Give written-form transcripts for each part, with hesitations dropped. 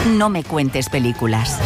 No me cuentes películas.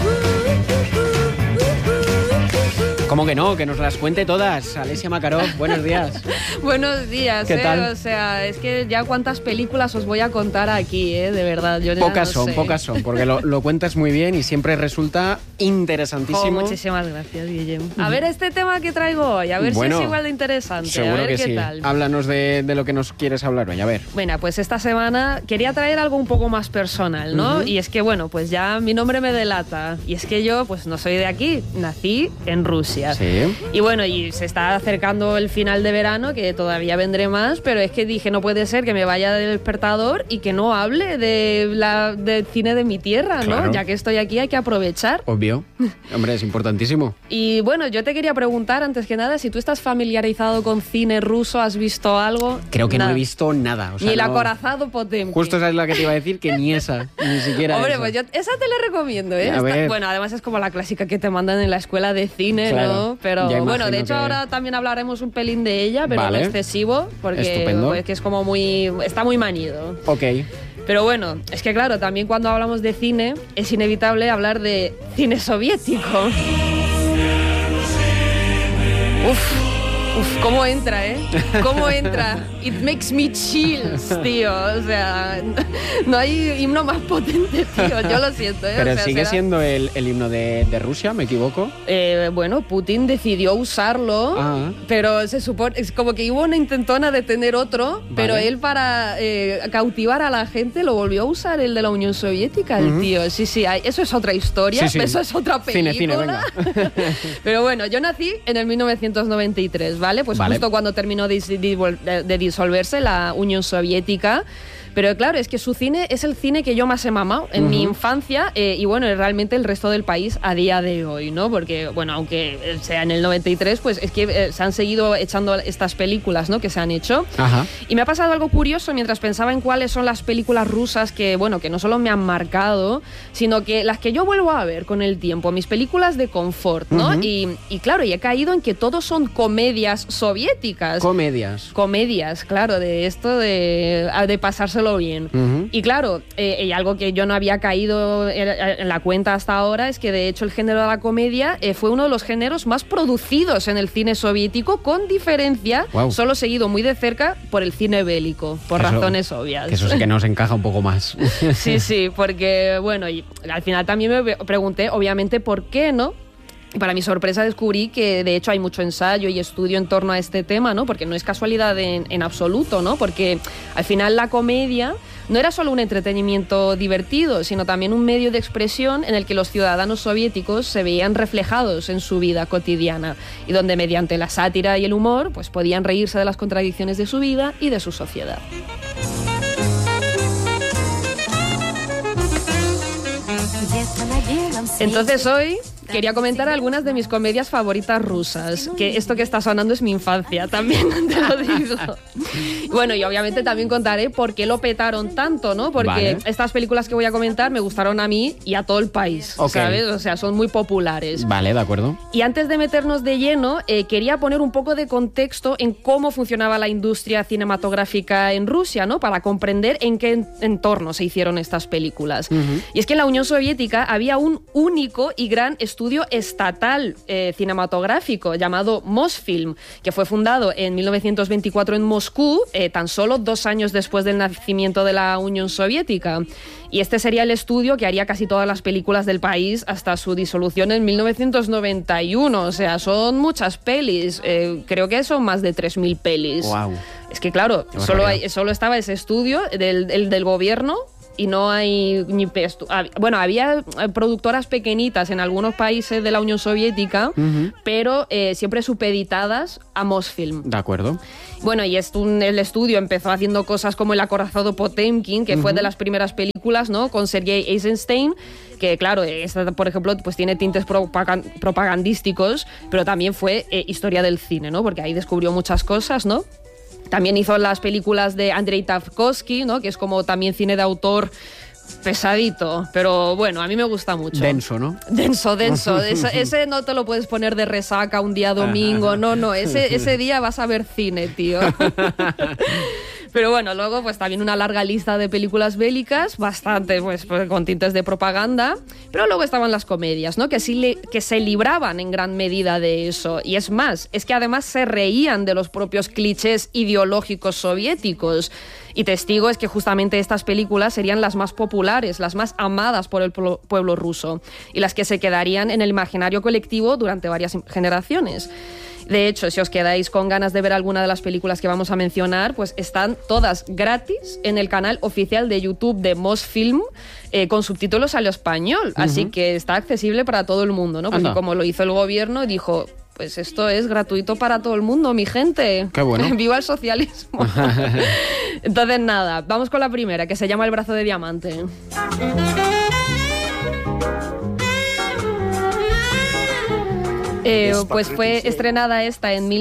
¿Cómo que no? Que nos las cuente todas. Alessia Makarov, buenos días. Buenos días, ¿Qué tal? O sea, es que ya cuántas películas os voy a contar aquí, de verdad. Yo Pocas no sé. son, porque lo cuentas muy bien y siempre resulta interesantísimo. Muchísimas gracias, Guillem. A ver este tema que traigo hoy, a ver si es igual de interesante. Seguro a ver que qué sí. tal. Háblanos de lo que nos quieres hablar hoy, a ver. Bueno, pues esta semana quería traer algo un poco más personal, ¿no? Y es que, bueno, pues ya mi nombre me delata. Y es que yo, pues no soy de aquí, nací en Rusia. Sí. Y bueno, y se está acercando el final de verano, que todavía vendré más, pero es que dije, no puede ser que me vaya del Despertador y que no hable del cine de mi tierra, Claro. ¿no? Ya que estoy aquí hay que aprovechar. Obvio. Hombre, es importantísimo. Y bueno, yo te quería preguntar, antes que nada, si tú estás familiarizado con cine ruso, ¿has visto algo? Creo que Nada. no he visto nada. O sea, Ni el no- acorazado Potemkin. Justo esa es la que te iba a decir, que ni esa, ni siquiera Hombre, esa. pues yo esa te la recomiendo, ¿eh? A ver. Bueno, además es como la clásica que te mandan en la escuela de cine, Claro. ¿no? Pero Ya bueno, de imagino hecho que- ahora también hablaremos un pelín de ella, pero Vale. no excesivo, porque Estupendo. pues, que es como está muy manido. Ok. Pero bueno, es que claro, también cuando hablamos de cine es inevitable hablar de cine soviético. Uf, cómo entra, ¿eh? Cómo entra. It makes me chills, tío. O sea, no hay himno más potente, tío. Yo lo siento, ¿eh? Pero O sea, sigue será- siendo el himno de Rusia, ¿me equivoco? Bueno, Putin decidió usarlo, Ah. pero se supone, es como que hubo una intentona de tener otro, pero él para cautivar a la gente lo volvió a usar, el de la Unión Soviética, el tío. Sí, sí, eso es otra historia, Sí, sí. eso es otra película. Cine, venga. Pero bueno, yo nací en el 1993, ¿vale? Pues Vale. justo cuando terminó de disolverse la Unión Soviética. Pero claro, es que su cine es el cine que yo más he mamado en mi infancia y bueno, realmente el resto del país a día de hoy, ¿no? Porque, bueno, aunque sea en el 93, pues es que se han seguido echando estas películas, ¿no? Que se han hecho. Ajá. Y me ha pasado algo curioso mientras pensaba en cuáles son las películas rusas que, bueno, que no solo me han marcado, sino que las que yo vuelvo a ver con el tiempo, mis películas de confort, ¿no? Y claro, y he caído en que todos son comedias soviéticas. Comedias, claro, de esto de pasárselo bien. Y claro, y algo que yo no había caído en la cuenta hasta ahora es que de hecho el género de la comedia fue uno de los géneros más producidos en el cine soviético, con diferencia, Guau. solo seguido muy de cerca por el cine bélico, por Eso- razones obvias. Que eso sí que nos encaja un poco más. Sí, porque bueno, y al final también me pregunté, obviamente, ¿por qué no? Y para mi sorpresa descubrí que de hecho hay mucho ensayo y estudio en torno a este tema, ¿no? Porque no es casualidad en absoluto, ¿no? Porque al final la comedia no era solo un entretenimiento divertido, sino también un medio de expresión en el que los ciudadanos soviéticos se veían reflejados en su vida cotidiana y donde mediante la sátira y el humor pues podían reírse de las contradicciones de su vida y de su sociedad. Entonces hoy quería comentar algunas de mis comedias favoritas rusas, que esto que está sonando es mi infancia, también te lo digo. Bueno, y obviamente también contaré por qué lo petaron tanto, ¿no? Porque Vale. estas películas que voy a comentar me gustaron a mí y a todo el país, Ok. ¿sabes? O sea, son muy populares. Vale, de acuerdo. Y antes de meternos de lleno, quería poner un poco de contexto en cómo funcionaba la industria cinematográfica en Rusia, ¿no? Para comprender en qué entorno se hicieron estas películas. Y es que en la Unión Soviética había un único y gran estudio estatal cinematográfico llamado Mosfilm, que fue fundado en 1924 en Moscú, tan solo 2 años después del nacimiento de la Unión Soviética. Y este sería el estudio que haría casi todas las películas del país hasta su disolución en 1991. O sea, son muchas pelis. Creo que son más de 3.000 pelis. Wow. Es que claro, Qué barbaridad. solo estaba ese estudio del gobierno. Y no hay ni bueno, había productoras pequeñitas en algunos países de la Unión Soviética, pero siempre supeditadas a Mosfilm. De acuerdo. Bueno, y el estudio empezó haciendo cosas como El acorazado Potemkin, que fue de las primeras películas, ¿no? Con Sergei Eisenstein, que claro, esta, por ejemplo, pues tiene tintes propagandísticos, pero también fue historia del cine, ¿no? Porque ahí descubrió muchas cosas, ¿no? También hizo las películas de Andrei Tarkovsky, ¿no? Que es como también cine de autor pesadito, pero bueno, a mí me gusta mucho. Denso, ¿no? Denso. Ese no te lo puedes poner de resaca un día domingo, no, ese día vas a ver cine, tío. Pero bueno, luego pues también una larga lista de películas bélicas, bastante pues con tintes de propaganda, pero luego estaban las comedias, ¿no? Que se libraban en gran medida de eso. Y es más, es que además se reían de los propios clichés ideológicos soviéticos. Y testigo es que justamente estas películas serían las más populares, las más amadas por el pueblo ruso y las que se quedarían en el imaginario colectivo durante varias generaciones. De hecho, si os quedáis con ganas de ver alguna de las películas que vamos a mencionar, pues están todas gratis en el canal oficial de YouTube de Mosfilm, con subtítulos al español. Así que está accesible para todo el mundo, ¿no? Porque como lo hizo el gobierno, dijo... Pues esto es gratuito para todo el mundo, mi gente. ¡Qué bueno! ¡Viva el socialismo! Entonces, nada, vamos con la primera, que se llama El brazo de diamante. Pues fue estrenada esta en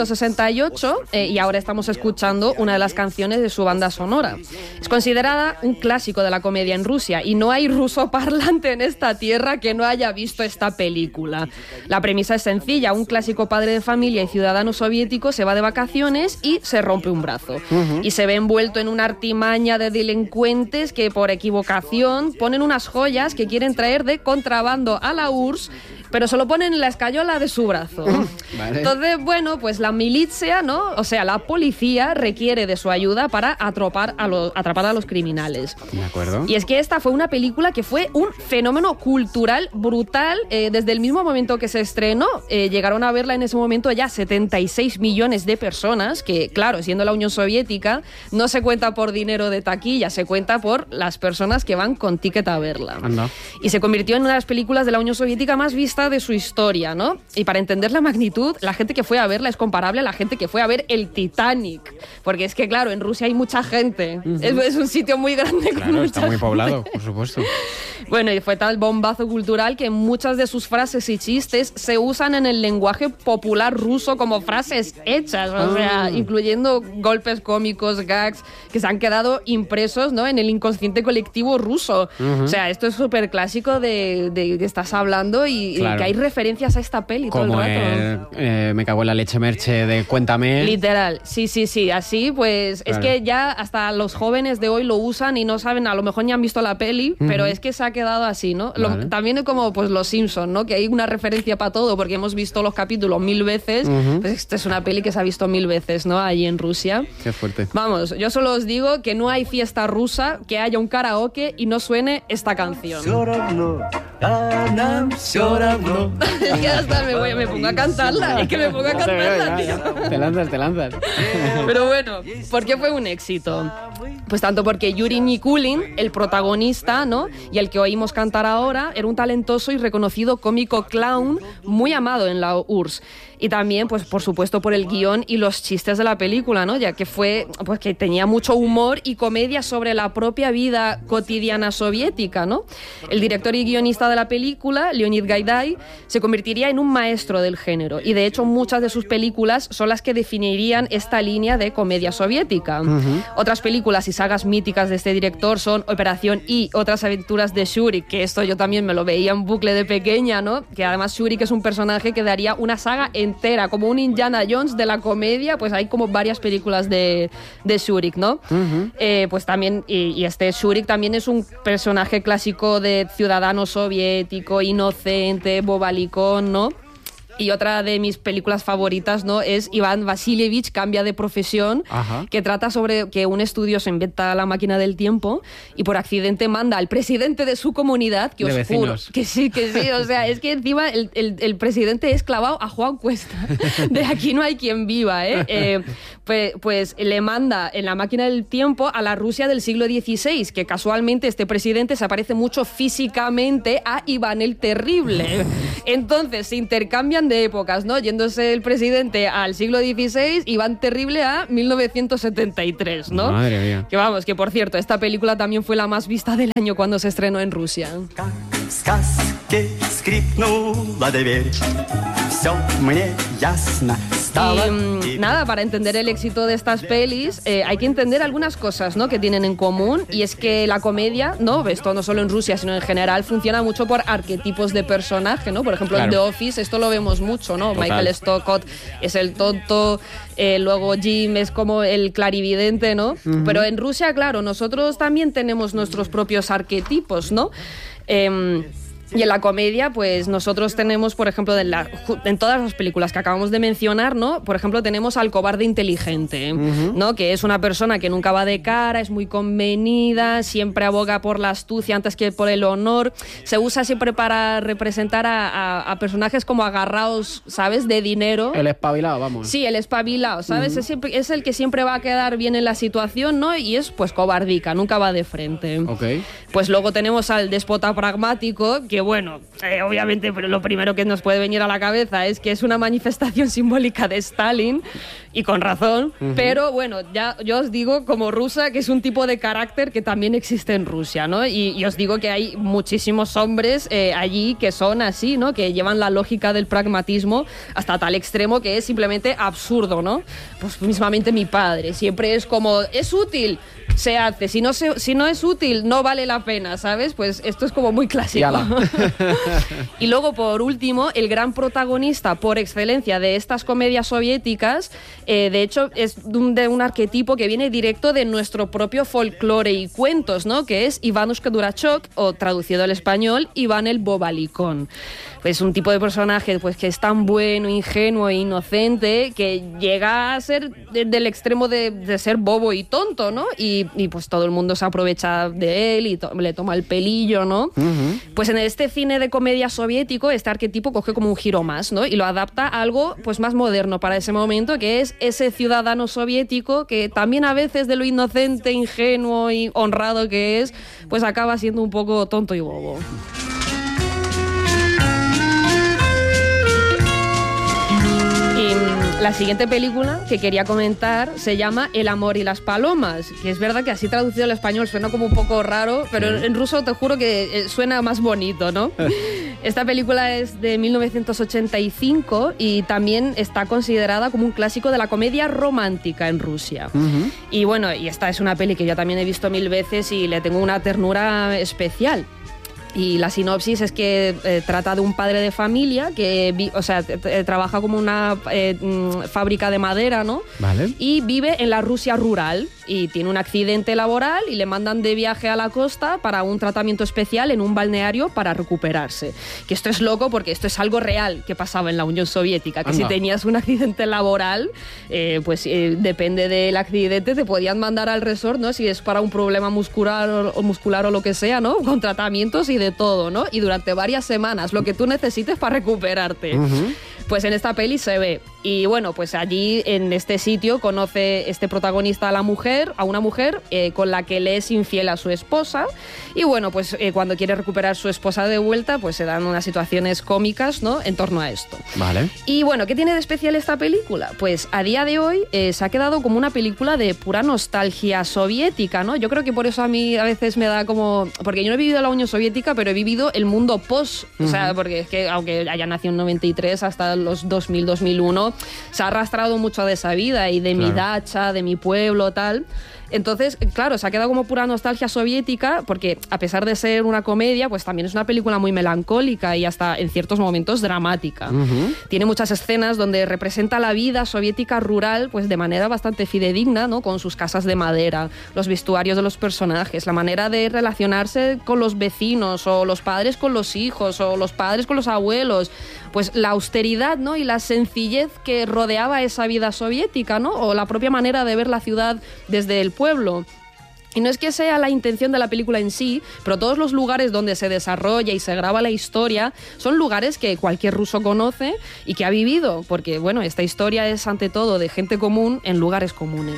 1968 y ahora estamos escuchando una de las canciones de su banda sonora. Es considerada un clásico de la comedia en Rusia y no hay ruso parlante en esta tierra que no haya visto esta película. La premisa es sencilla: un clásico padre de familia y ciudadano soviético se va de vacaciones y se rompe un brazo. Y se ve envuelto en una artimaña de delincuentes que por equivocación ponen unas joyas que quieren traer de contrabando a la URSS, pero se lo ponen en la escayola de su brazo. Vale. Entonces, bueno, pues la milicia, ¿no? O sea, la policía requiere de su ayuda para atrapar a los criminales. De acuerdo. Y es que esta fue una película que fue un fenómeno cultural brutal. Desde el mismo momento que se estrenó, llegaron a verla en ese momento ya 76 millones de personas, que, claro, siendo la Unión Soviética, no se cuenta por dinero de taquilla, se cuenta por las personas que van con ticket a verla. Anda. Y se convirtió en una de las películas de la Unión Soviética más vistas de su historia, ¿no? Y para entender la magnitud, la gente que fue a verla es comparable a la gente que fue a ver el Titanic, porque es que, claro, en Rusia hay mucha gente, es un sitio muy grande. Claro, está muy poblado, por supuesto. Bueno, y fue tal bombazo cultural que muchas de sus frases y chistes se usan en el lenguaje popular ruso como frases hechas, o sea, incluyendo golpes cómicos, gags, que se han quedado impresos, ¿no?, en el inconsciente colectivo ruso. O sea, esto es súper clásico de que estás hablando y claro, que hay referencias a esta peli como todo el rato. Me cago en la leche merche de Cuéntame. Literal, sí. Así, pues, claro, es que ya hasta los jóvenes de hoy lo usan y no saben, a lo mejor ni han visto la peli, pero es que se ha quedado así, ¿no? Vale. También es como pues Los Simpsons, ¿no? Que hay una referencia para todo porque hemos visto los capítulos 1000 veces. Pues esta es una peli que se ha visto 1000 veces, ¿no? Allí en Rusia. Qué fuerte. Vamos, yo solo os digo que no hay fiesta rusa que haya un karaoke y no suene esta canción. Es que hasta me pongo a cantarla. Es que me pongo a cantarla, tío. Te lanzas. Pero bueno, ¿por qué fue un éxito? Pues tanto porque Yuri Nikulin, el protagonista, ¿no?, y el que oímos cantar ahora, era un talentoso y reconocido cómico clown muy amado en la URSS. Y también, pues por supuesto, por el guión y los chistes de la película, ¿no? Ya que fue, pues que tenía mucho humor y comedia sobre la propia vida cotidiana soviética, ¿no? El director y guionista de la película, Leonid Gaiday, se convertiría en un maestro del género. Y de hecho, muchas de sus películas son las que definirían esta línea de comedia soviética. Otras películas y sagas míticas de este director son Operación Y, Otras aventuras de Shuri, que esto yo también me lo veía en bucle de pequeña, ¿no? Que además Shuri, que es un personaje que daría una saga entera, como un Indiana Jones de la comedia, pues hay como varias películas de Shurik, ¿no? Pues también, y este Shurik también es un personaje clásico de ciudadano soviético, inocente, bobalicón, ¿no? Y otra de mis películas favoritas, ¿no?, es Iván Vasilievich cambia de profesión, que trata sobre que un estudioso inventa la máquina del tiempo y por accidente manda al presidente de su comunidad, que os juro que sí, o sea, es que encima el presidente es clavado a Juan Cuesta, de Aquí no hay quien viva, pues le manda en la máquina del tiempo a la Rusia del siglo XVI, que casualmente este presidente se parece mucho físicamente a Iván el Terrible. Entonces se intercambian de épocas, ¿no? Yéndose el presidente al siglo XVI, Iván Terrible a 1973, ¿no? Madre mía. Que vamos, que por cierto, esta película también fue la más vista del año cuando se estrenó en Rusia. Y nada, para entender el éxito de estas pelis hay que entender algunas cosas, ¿no?, que tienen en común, y es que la comedia, ¿no?, esto no solo en Rusia, sino en general, funciona mucho por arquetipos de personaje, ¿no? Por ejemplo, en The Office esto lo vemos mucho, ¿no? Total. Michael Scott es el tonto, luego Jim es como el clarividente, ¿no? Pero en Rusia, claro, nosotros también tenemos nuestros propios arquetipos, ¿no? Y en la comedia, pues nosotros tenemos, por ejemplo, en todas las películas que acabamos de mencionar, ¿no? Por ejemplo, tenemos al cobarde inteligente, ¿no? Que es una persona que nunca va de cara, es muy convenida, siempre aboga por la astucia antes que por el honor. Se usa siempre para representar a personajes como agarrados, ¿sabes?, de dinero. El espabilado, vamos. Sí, el espabilado, ¿sabes? Es el que siempre va a quedar bien en la situación, ¿no? Y es, pues, cobardica, nunca va de frente. Ok. Pues luego tenemos al déspota pragmático, que bueno, obviamente lo primero que nos puede venir a la cabeza es que es una manifestación simbólica de Stalin, y con razón, pero bueno, ya yo os digo como rusa que es un tipo de carácter que también existe en Rusia, ¿no? Y os digo que hay muchísimos hombres allí que son así, ¿no? Que llevan la lógica del pragmatismo hasta tal extremo que es simplemente absurdo, ¿no? Pues mismamente mi padre siempre es como, es útil, se hace, si no es útil no vale la pena, ¿sabes? Pues esto es como muy clásico. Y luego, por último, el gran protagonista por excelencia de estas comedias soviéticas, de hecho es de un arquetipo que viene directo de nuestro propio folclore y cuentos, ¿no? Que es Ivanushka Durachok, o traducido al español, Iván el Bobalicón. Pues un tipo de personaje, pues, que es tan bueno, ingenuo e inocente que llega a ser del extremo de ser bobo y tonto, ¿no? Y pues todo el mundo se aprovecha de él y le toma el pelillo, ¿no? Pues en este cine de comedia soviético, este arquetipo coge como un giro más, ¿no? Y lo adapta a algo, pues, más moderno para ese momento, que es ese ciudadano soviético que también a veces, de lo inocente, ingenuo y honrado que es, pues acaba siendo un poco tonto y bobo. La siguiente película que quería comentar se llama El amor y las palomas, que es verdad que así traducido al español suena como un poco raro, pero en ruso te juro que suena más bonito, ¿no? Esta película es de 1985 y también está considerada como un clásico de la comedia romántica en Rusia. Y bueno, y esta es una peli que yo también he visto 1000 veces y le tengo una ternura especial. Y la sinopsis es que trata de un padre de familia que trabaja como una fábrica de madera, ¿no? Vale. Y vive en la Rusia rural y tiene un accidente laboral y le mandan de viaje a la costa para un tratamiento especial en un balneario para recuperarse. Que esto es loco porque esto es algo real que pasaba en la Unión Soviética, que Anda. si tenías un accidente laboral, depende del accidente, te podían mandar al resort, ¿no? Si es para un problema muscular o lo que sea, ¿no? Con tratamientos y de todo, ¿no? Y durante varias semanas, lo que tú necesites para recuperarte. Pues en esta peli se ve. Y bueno, pues allí en este sitio conoce este protagonista a una mujer con la que le es infiel a su esposa. Y bueno, pues cuando quiere recuperar su esposa de vuelta, pues se dan unas situaciones cómicas, ¿no?, en torno a esto. Vale. Y bueno, ¿qué tiene de especial esta película? Pues a día de hoy se ha quedado como una película de pura nostalgia soviética, ¿no? Yo creo que por eso a mí a veces me da como... Porque yo no he vivido la Unión Soviética, pero he vivido el mundo post. O sea, porque es que aunque haya nacido en 93 hasta los 2000, 2001, se ha arrastrado mucho de esa vida y de mi dacha, de mi pueblo, tal. Entonces, claro, se ha quedado como pura nostalgia soviética porque, a pesar de ser una comedia, pues también es una película muy melancólica y hasta en ciertos momentos dramática. Tiene muchas escenas donde representa la vida soviética rural pues de manera bastante fidedigna, ¿no? Con sus casas de madera, los vestuarios de los personajes, la manera de relacionarse con los vecinos, o los padres con los hijos, o los padres con los abuelos. Pues la austeridad, ¿no?, y la sencillez que rodeaba esa vida soviética, ¿no? O la propia manera de ver la ciudad desde el pueblo. Y no es que sea la intención de la película en sí, pero todos los lugares donde se desarrolla y se graba la historia son lugares que cualquier ruso conoce y que ha vivido, porque bueno, esta historia es ante todo de gente común en lugares comunes.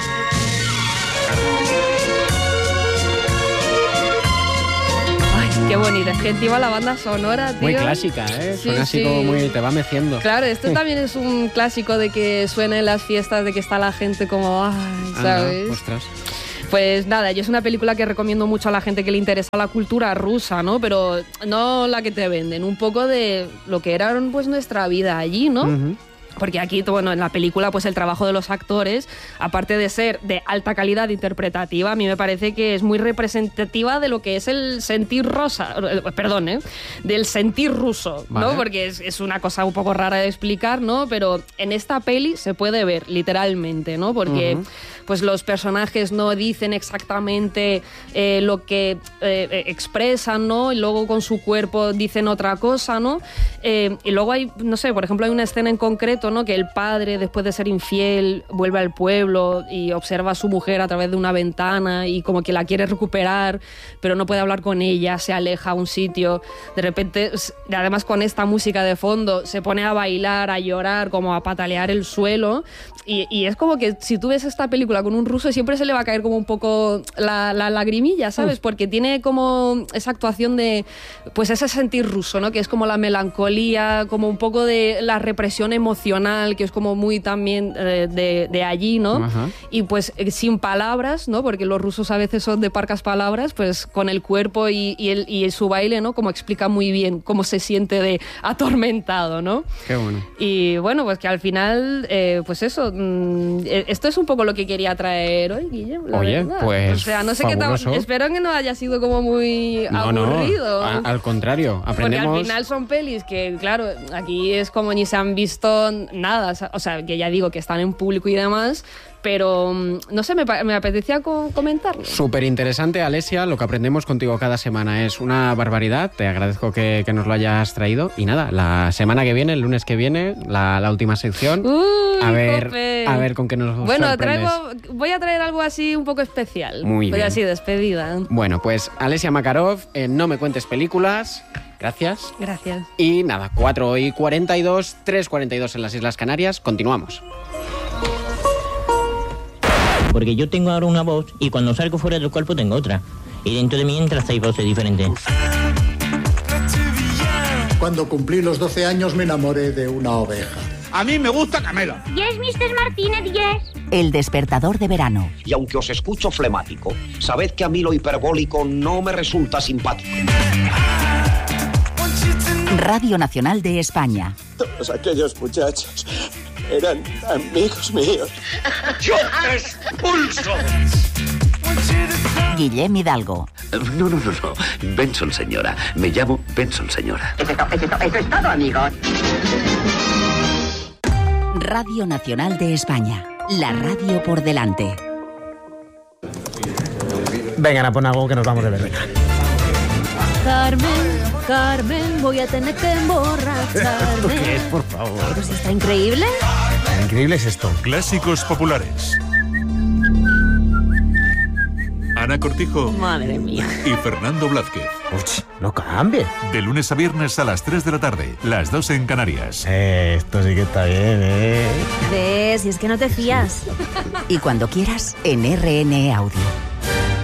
Qué bonita, es que encima la banda sonora, tío. Muy clásica, ¿eh? Sí, Suena así como muy... te va meciendo. Claro, esto también es un clásico de que suena en las fiestas, de que está la gente como... Ay, ¿sabes? Anda, ostras. Pues nada, yo es una película que recomiendo mucho a la gente que le interesa la cultura rusa, ¿no? Pero no la que te venden, un poco de lo que era pues nuestra vida allí, ¿no? Porque aquí, bueno, en la película, pues el trabajo de los actores, aparte de ser de alta calidad interpretativa, a mí me parece que es muy representativa de lo que es el sentir del sentir ruso, ¿no? Vale. Porque es una cosa un poco rara de explicar, ¿no? Pero en esta peli se puede ver, literalmente, ¿no? Porque pues los personajes no dicen exactamente lo que expresan, ¿no? Y luego con su cuerpo dicen otra cosa, ¿no? Y luego hay, no sé, por ejemplo, hay una escena en concreto, ¿no? Que el padre, después de ser infiel, vuelve al pueblo y observa a su mujer a través de una ventana y como que la quiere recuperar, pero no puede hablar con ella, se aleja a un sitio. De repente, además con esta música de fondo, se pone a bailar, a llorar, como a patalear el suelo. Y es como que si tú ves esta película con un ruso, siempre se le va a caer como un poco la lagrimilla, ¿sabes? Porque tiene como esa actuación de, pues ese sentir ruso, ¿no? Que es como la melancolía, como un poco de la represión emocional, que es como muy también de allí, ¿no? Ajá. Y pues sin palabras, ¿no? Porque los rusos a veces son de parcas palabras, pues con el cuerpo y su baile, ¿no? Como explica muy bien cómo se siente de atormentado, ¿no? Qué bueno. Y bueno, pues que al final, pues eso, esto es un poco lo que quería traer hoy, Guille. Oye, verdad. pues O sea, no sé qué tal. fabuloso. Espero que no haya sido como muy aburrido. No, al contrario, aprendemos... Porque al final son pelis que, claro, aquí es como ni se han visto nada. O sea, que ya digo que están en público y demás, pero no sé, me apetecía comentarlo. Súper interesante, Alesia. Lo que aprendemos contigo cada semana es una barbaridad. Te agradezco que nos lo hayas traído. Y nada, la semana que viene, el lunes que viene, la última sección. Uy, a Jope. ver con qué nos Bueno, sorprendes. voy a traer algo así un poco especial. Muy bien. Así, despedida. Bueno, pues Alesia Makarov, No me cuentes películas. Gracias. Gracias. Y nada, 4:42, 3:42 en las Islas Canarias. Continuamos. Porque yo tengo ahora una voz y cuando salgo fuera del cuerpo tengo otra. Y dentro de mí entran 6 voces diferentes. Cuando cumplí los 12 años me enamoré de una oveja. A mí me gusta Camela. Yes, Mr. Martínez, yes. El despertador de verano. Y aunque os escucho flemático, sabed que a mí lo hiperbólico no me resulta simpático. Radio Nacional de España. Todos aquellos muchachos eran amigos míos. ¡Yo te expulso! Guillem Hidalgo. No. Benson, señora. Me llamo Benson, señora. Eso es todo, amigos. Radio Nacional de España. La radio por delante. Vengan, pon algo que nos vamos de ver. Carmen, voy a tener que emborracharme. ¿Esto qué es, por favor? Pues está increíble. Increíble es esto. Clásicos populares. Ana Cortijo. Madre mía. Y Fernando Blázquez. Uy, no cambie. De lunes a viernes a las 3 de la tarde, las 2 en Canarias. Esto sí que está bien, ¿Ves? Si es que no te fías. Y cuando quieras, en RN Audio.